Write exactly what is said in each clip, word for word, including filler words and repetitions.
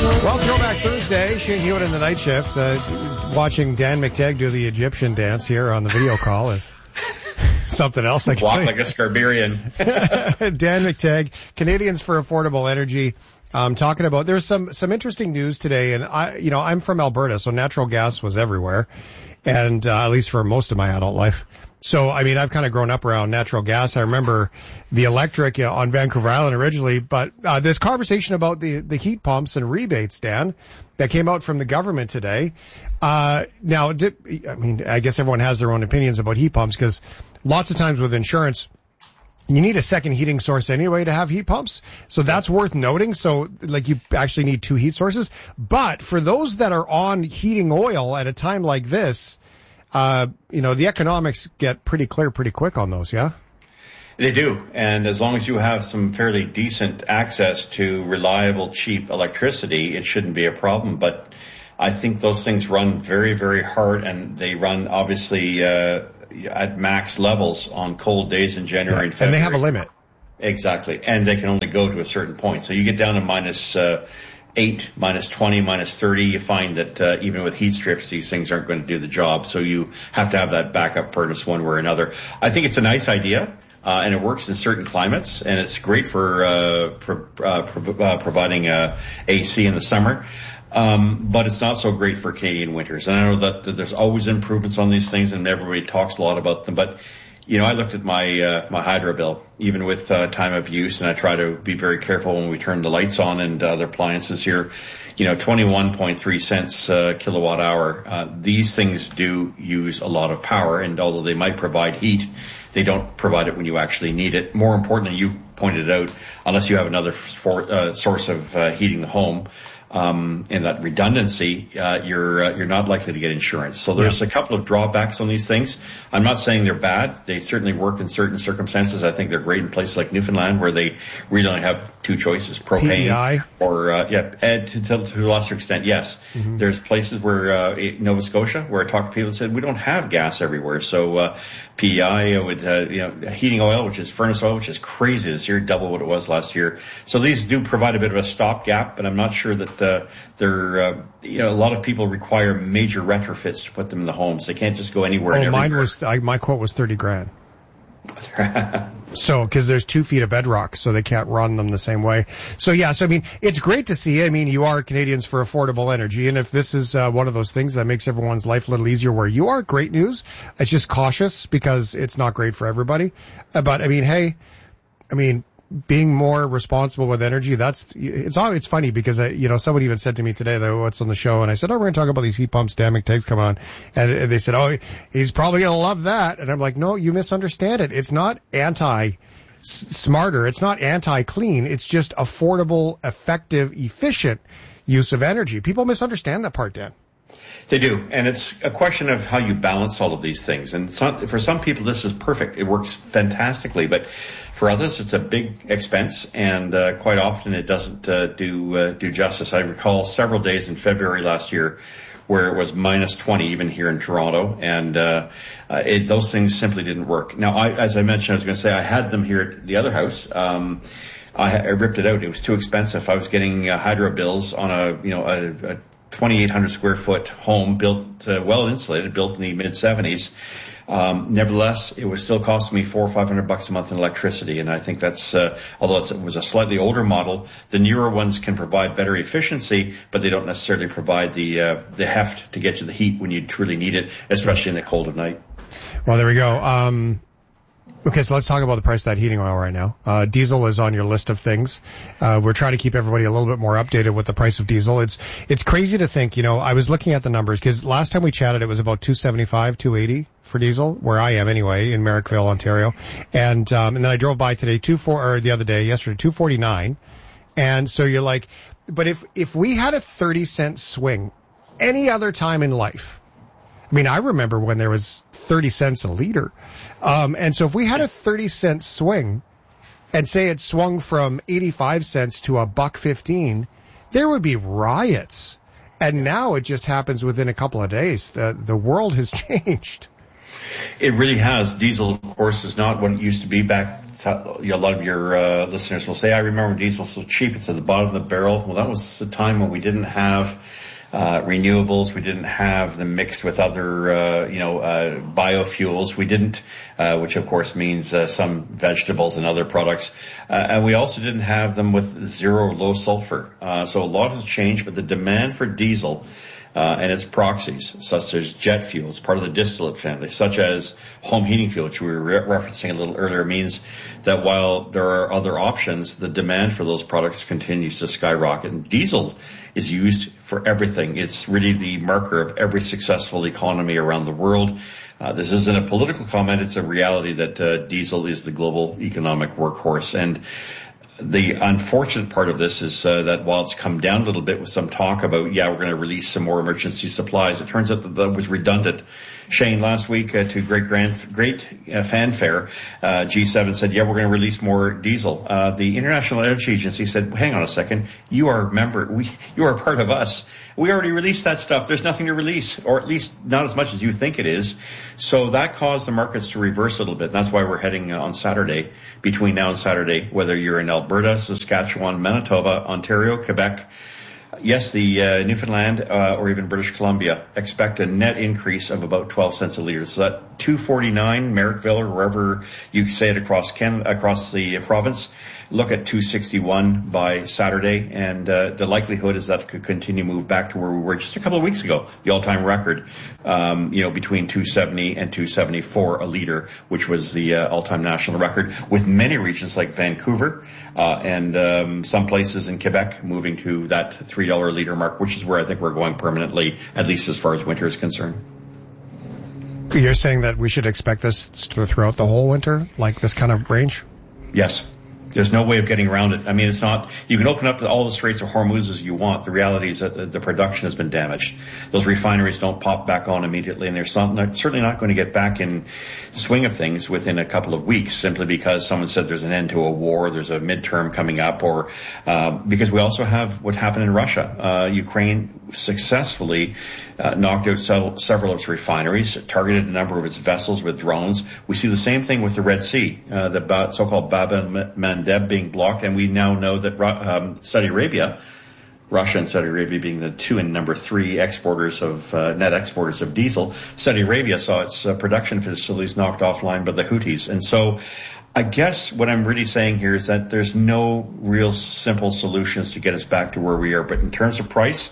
Well, Throwback Thursday, Shane Hewitt in the night shift, uh, watching Dan McTeague do the Egyptian dance here on the video call is something else. Walk like a Scarbarian. Dan McTeague, Canadians for Affordable Energy, um, talking about, there's some, some interesting news today, and I, you know, I'm from Alberta, so natural gas was everywhere, and, uh, at least for most of my adult life. So, I mean, I've kind of grown up around natural gas. I remember the electric, you know, on Vancouver Island originally, but uh, this conversation about the, the heat pumps and rebates, Dan, that came out from the government today. Uh, now, did, I mean, I guess everyone has their own opinions about heat pumps because lots of times with insurance, you need a second heating source anyway to have heat pumps. So that's worth noting. So, like, you actually need two heat sources. But for those that are on heating oil at a time like this, Uh, you know, the economics get pretty clear pretty quick on those, yeah? They do. And as long as you have some fairly decent access to reliable, cheap electricity, it shouldn't be a problem. But I think those things run very, very hard, and they run obviously uh, at max levels on cold days in January yeah. and February. And they have a limit. Exactly. And they can only go to a certain point. So you get down to minus uh, eight, minus twenty, minus thirty, you find that uh, even with heat strips, these things aren't going to do the job. So you have to have that backup furnace one way or another. I think it's a nice idea, uh, and it works in certain climates, and it's great for, uh, for uh, pro- uh, providing uh, A C in the summer. Um, but it's not so great for Canadian winters. And I know that, that there's always improvements on these things, and everybody talks a lot about them, but you know, I looked at my, uh, my hydro bill, even with, uh, time of use, and I try to be very careful when we turn the lights on and other appliances here. You know, twenty-one point three cents, uh, kilowatt hour. Uh, these things do use a lot of power, and although they might provide heat, they don't provide it when you actually need it. More importantly, you pointed out, unless you have another for, uh, source of, uh, heating the home, um, and that redundancy, uh, you're, uh, you're not likely to get insurance. So there's yeah. a couple of drawbacks on these things. I'm not saying they're bad. They certainly work in certain circumstances. I think they're great in places like Newfoundland where they really only have two choices, propane P E I. or, uh, yeah, and to, to, to a lesser extent, yes. Mm-hmm. There's places where, uh, Nova Scotia, where I talked to people that said we don't have gas everywhere. So, uh, P E I would, uh, you know, heating oil, which is furnace oil, which is crazy this year, double what it was last year. So these do provide a bit of a stopgap, but I'm not sure that, uh, they're, uh, you know, a lot of people require major retrofits to put them in the homes. They can't just go anywhere. Oh, and mine was, I, my quote was thirty grand. So, cause there's two feet of bedrock, so they can't run them the same way. So yeah, so I mean, it's great to see. I mean, you are Canadians for Affordable Energy, and if this is uh, one of those things that makes everyone's life a little easier where you are, great news. It's just cautious because it's not great for everybody. Uh, but I mean, hey, I mean, being more responsible with energy, that's, it's all, it's funny because, I, you know, somebody even said to me today, though, what's on the show, and I said, oh, we're going to talk about these heat pumps, Dan McTeague's come on, and, and they said, oh, he's probably going to love that, and I'm like, no, you misunderstand it. It's not anti-smarter, it's not anti-clean, it's just affordable, effective, efficient use of energy. People misunderstand that part, Dan. They do, and it's a question of how you balance all of these things. And some, for some people, this is perfect. It works fantastically, but for others, it's a big expense, and uh, quite often it doesn't uh, do uh, do justice. I recall several days in February last year where it was minus twenty, even here in Toronto, and uh, uh, it, those things simply didn't work. Now, I, as I mentioned, I was going to say I had them here at the other house. Um, I, I ripped it out. It was too expensive. I was getting uh, hydro bills on a, you know, a, a twenty-eight hundred square foot home built, uh, well insulated, built in the mid seventies. Um, nevertheless, it was still costing me four or five hundred bucks a month in electricity. And I think that's, uh, although it's, it was a slightly older model, the newer ones can provide better efficiency, but they don't necessarily provide the, uh, the heft to get you the heat when you truly need it, especially in the cold of night. Well, there we go. Um, Okay, so let's talk about the price of that heating oil right now. Uh, diesel is on your list of things. Uh, we're trying to keep everybody a little bit more updated with the price of diesel. It's, it's crazy to think, you know, I was looking at the numbers because last time we chatted it was about two seventy-five, two eighty for diesel, where I am anyway, in Merrickville, Ontario. And, um, and then I drove by today, two four, or the other day, yesterday, two forty-nine. And so you're like, but if, if we had a thirty cent swing any other time in life, I mean, I remember when there was thirty cents a liter. Um, and so if we had a thirty cent swing and say it swung from eighty-five cents to a buck fifteen, there would be riots. And now it just happens within a couple of days. The, the world has changed. It really has. Diesel, of course, is not what it used to be back a lot of your uh, listeners will say, I remember diesel was so cheap, it's at the bottom of the barrel. Well, that was the time when we didn't have uh, renewables. We didn't have them mixed with other, uh, you know, uh, biofuels. We didn't, uh, which of course means uh, some vegetables and other products. Uh, and we also didn't have them with zero low sulfur. Uh, so a lot has changed, but the demand for diesel Uh, and its proxies, such as jet fuels, part of the distillate family, such as home heating fuel, which we were re- referencing a little earlier, means that while there are other options, the demand for those products continues to skyrocket. And diesel is used for everything. It's really the marker of every successful economy around the world. Uh, this isn't a political comment. It's a reality that uh, diesel is the global economic workhorse. And the unfortunate part of this is uh, that while it's come down a little bit with some talk about, yeah, we're going to release some more emergency supplies, it turns out that that was redundant. Shane, last week uh, to great grand, great uh, fanfare, uh, G seven said, yeah, we're going to release more diesel. Uh, the International Energy Agency said, hang on a second, you are a member, we, you are a part of us. We already released that stuff. There's nothing to release, or at least not as much as you think it is. So that caused the markets to reverse a little bit. And that's why we're heading uh, on Saturday, between now and Saturday, whether you're in Alberta, Saskatchewan, Manitoba, Ontario, Quebec, yes, the uh, Newfoundland uh, or even British Columbia, expect a net increase of about twelve cents a litre. So that two forty-nine, Merrickville, or wherever you say it across Canada, across the province, look at two sixty-one by Saturday, and uh, the likelihood is that it could continue to move back to where we were just a couple of weeks ago, the all-time record, um, you know, between two seventy and two seventy-four a litre, which was the uh, all-time national record, with many regions like Vancouver uh, and um, some places in Quebec moving to that three dollar a litre mark, which is where I think we're going permanently, at least as far as winter is concerned. You're saying that we should expect this throughout the whole winter, like this kind of range? Yes. There's no way of getting around it. I mean, it's not, you can open up all the Straits of Hormuz as you want. The reality is that the production has been damaged. Those refineries don't pop back on immediately, and they're not, certainly not going to get back in the swing of things within a couple of weeks, simply because someone said there's an end to a war, there's a midterm coming up, or uh, because we also have what happened in Russia. Uh, Ukraine successfully uh, knocked out several, several of its refineries, targeted a number of its vessels with drones. We see the same thing with the Red Sea, uh, the so-called Bab el-Mandeb being blocked, and we now know that um, Saudi Arabia, Russia and Saudi Arabia being the two and number three exporters of uh, net exporters of diesel, Saudi Arabia saw its uh, production facilities knocked offline by the Houthis. And so I guess what I'm really saying here is that there's no real simple solutions to get us back to where we are. But in terms of price,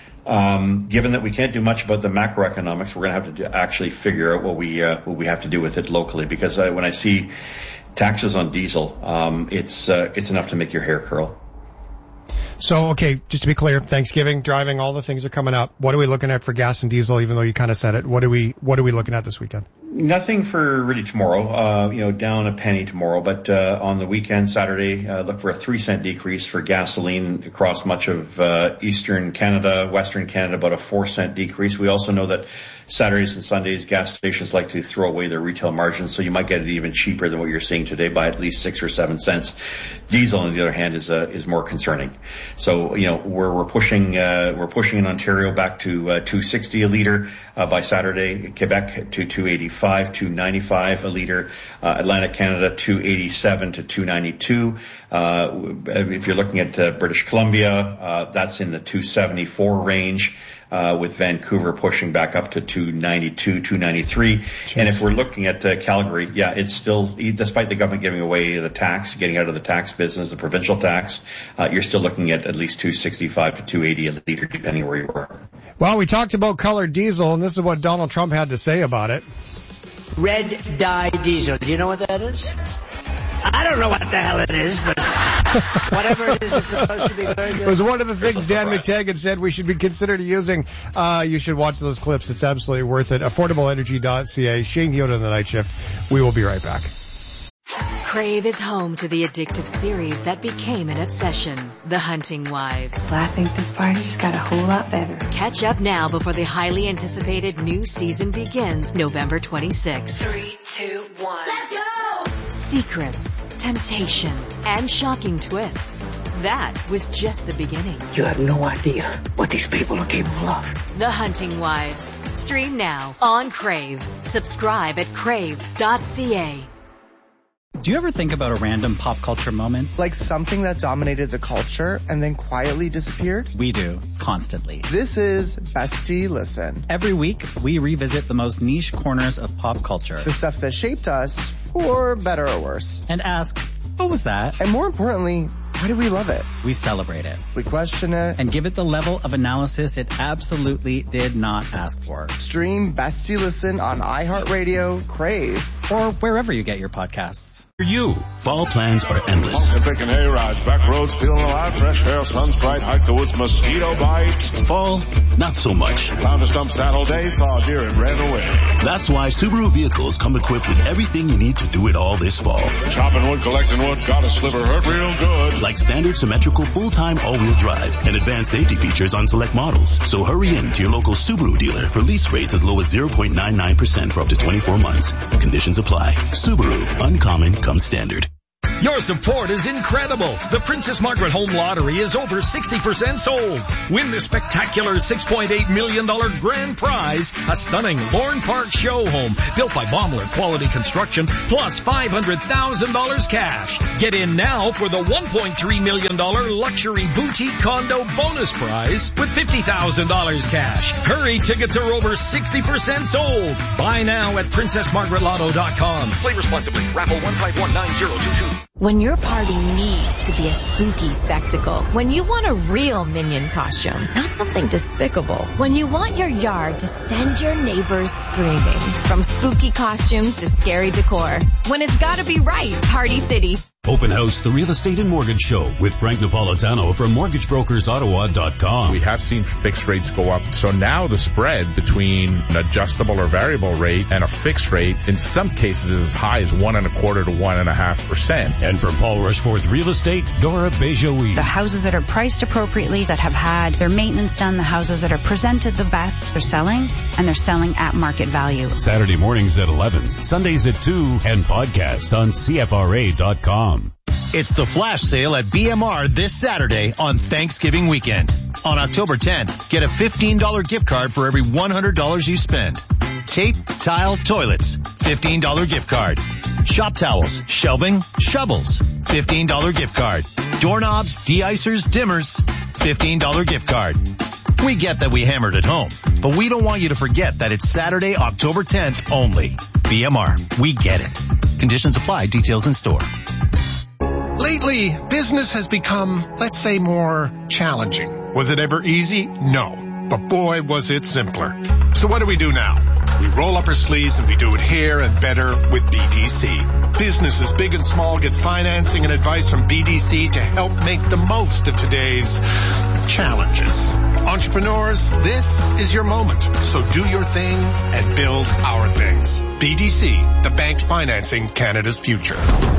Um, given that we can't do much about the macroeconomics, we're going to have to do, actually figure out what we uh, what we have to do with it locally. Because uh, when I see taxes on diesel, um, it's uh, it's enough to make your hair curl. So, okay, just to be clear, Thanksgiving, driving, all the things are coming up. What are we looking at for gas and diesel? Even though you kind of said it, what are we what are we looking at this weekend? Nothing for really tomorrow, uh, you know, down a penny tomorrow, but, uh, on the weekend, Saturday, uh, look for a three cent decrease for gasoline across much of, uh, eastern Canada, western Canada, about a four cent decrease. We also know that Saturdays and Sundays, gas stations like to throw away their retail margins, so you might get it even cheaper than what you're seeing today by at least six or seven cents. Diesel, on the other hand, is, uh, is more concerning. So, you know, we're, we're pushing, uh, we're pushing in Ontario back to, uh, two sixty a litre, uh, by Saturday, Quebec to two eighty-five, two ninety-five a litre, uh, Atlantic Canada two eighty-seven to two ninety-two. Uh, if you're looking at uh, British Columbia, uh, that's in the two seventy-four range. Uh, with Vancouver pushing back up to two ninety-two, two ninety-three. Jeez. And if we're looking at uh, Calgary, yeah, it's still, despite the government giving away the tax, getting out of the tax business, the provincial tax, uh, you're still looking at at least two sixty-five to two eighty a litre, depending where you are. Well, we talked about colored diesel, and this is what Donald Trump had to say about it. Red dye diesel. Do you know what that is? I don't know what the hell it is, but whatever it is, it's supposed to be very good. It was one of the things Dan McTaggart said we should be considered using. Uh, you should watch those clips. It's absolutely worth it. affordable energy dot c a. Shane Yoda in the night shift. We will be right back. Crave is home to the addictive series that became an obsession, The Hunting Wives. Well, I think this party just got a whole lot better. Catch up now before the highly anticipated new season begins November twenty-sixth. Three, two, one. Let's go! Secrets, temptation, and shocking twists. That was just the beginning. You have no idea what these people are capable of. The Hunting Wives. Stream now on Crave. Subscribe at crave dot c a. Do you ever think about a random pop culture moment? Like something that dominated the culture and then quietly disappeared? We do, constantly. This is Bestie Listen. Every week, we revisit the most niche corners of pop culture. The stuff that shaped us, for better or worse. And ask, what was that? And more importantly, why do we love it? We celebrate it. We question it. And give it the level of analysis it absolutely did not ask for. Stream Bestie Listen on iHeartRadio, Crave, or wherever you get your podcasts. For you, fall plans are endless. Picking hay rides, back roads, feeling alive, fresh air, sun's bright, hike the woods, mosquito bite. Fall, not so much. Found a stump saddle day, saw a deer and ran away. That's why Subaru vehicles come equipped with everything you need to do it all this fall. Chopping wood, collecting wood, got a sliver, hurt real good. Like standard symmetrical full-time all-wheel drive and advanced safety features on select models. So hurry in to your local Subaru dealer for lease rates as low as zero point nine nine percent for up to twenty-four months. Conditions apply. Subaru, uncommon comes standard. Your support is incredible. The Princess Margaret Home Lottery is over sixty percent sold. Win the spectacular six point eight million dollars grand prize, a stunning Lorne Park show home built by Baumler Quality Construction, plus five hundred thousand dollars cash. Get in now for the one point three million dollars luxury boutique condo bonus prize with fifty thousand dollars cash. Hurry, tickets are over sixty percent sold. Buy now at princess margaret lotto dot com. Play responsibly. Raffle one five one nine zero two two. When your party needs to be a spooky spectacle, when you want a real Minion costume, not something despicable, when you want your yard to send your neighbors screaming, from spooky costumes to scary decor, when it's gotta be right, Party City. Open House, the Real Estate and Mortgage Show with Frank Napolitano from mortgage brokers ottawa dot com. We have seen fixed rates go up. So now the spread between an adjustable or variable rate and a fixed rate in some cases is as high as one and a quarter to one and a half percent. And from Paul Rushforth Real Estate, Dora Bejoui. The houses that are priced appropriately, that have had their maintenance done, the houses that are presented the best, they're selling, and they're selling at market value. Saturday mornings at eleven, Sundays at two, and podcast on C F R A dot com. It's the flash sale at B M R this Saturday on Thanksgiving weekend. On October tenth, get a fifteen dollars gift card for every one hundred dollars you spend. Tape, tile, toilets, fifteen dollars gift card. Shop towels, shelving, shovels, fifteen dollars gift card. Doorknobs, de-icers, dimmers, fifteen dollars gift card. We get that we hammered at home, but we don't want you to forget that it's Saturday, October tenth only. B M R, we get it. Conditions apply, details in store. Lately, business has become, let's say, more challenging. Was it ever easy? No. But boy, was it simpler. So what do we do now? We roll up our sleeves and we do it here and better with B D C. Businesses big and small get financing and advice from B D C to help make the most of today's challenges. Entrepreneurs, this is your moment. So do your thing and build our things. B D C, the bank financing Canada's future.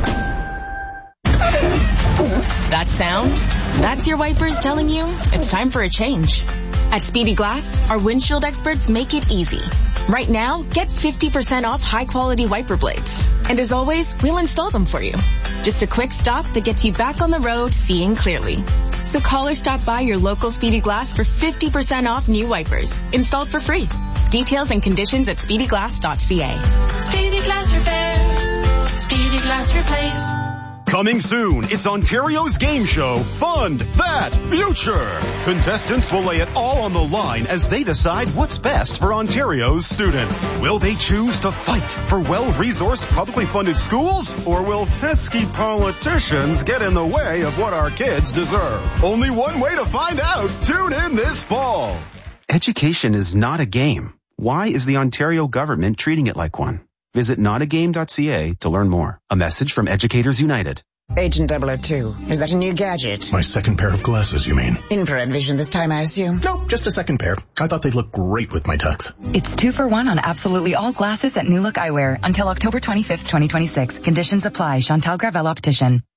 That sound? That's your wipers telling you it's time for a change. At Speedy Glass, our windshield experts make it easy. Right now, get fifty percent off high-quality wiper blades. And as always, we'll install them for you. Just a quick stop that gets you back on the road seeing clearly. So call or stop by your local Speedy Glass for fifty percent off new wipers, installed for free. Details and conditions at speedy glass dot c a. Speedy Glass Repair. Speedy Glass Replace. Coming soon, it's Ontario's game show, Fund That Future. Contestants will lay it all on the line as they decide what's best for Ontario's students. Will they choose to fight for well-resourced, publicly funded schools? Or will pesky politicians get in the way of what our kids deserve? Only one way to find out. Tune in this fall. Education is not a game. Why is the Ontario government treating it like one? Visit not a game dot c a to learn more. A message from Educators United. Agent double oh two, is that a new gadget? My second pair of glasses, you mean? Infrared vision this time, I assume? No, just a second pair. I thought they'd look great with my tux. It's two for one on absolutely all glasses at New Look Eyewear until October twenty-fifth, twenty twenty-six. Conditions apply. Chantal Gravel Optician.